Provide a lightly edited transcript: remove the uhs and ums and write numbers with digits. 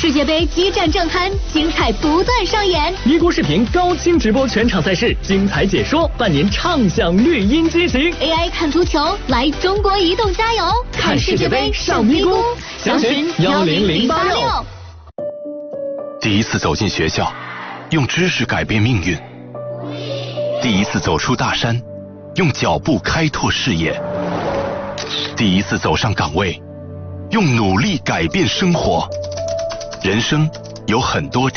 世界杯激战正酣，精彩不断上演。 咪咕视频高清直播全场赛事，精彩解说，伴您畅享绿茵激情。 AI 看足球，来中国移动加油！ 看世界杯上咪咕，详询10086。 第一次走进学校，用知识改变命运；第一次走出大山，用脚步开拓视野；第一次走上岗位，用努力改变生活。人生有很多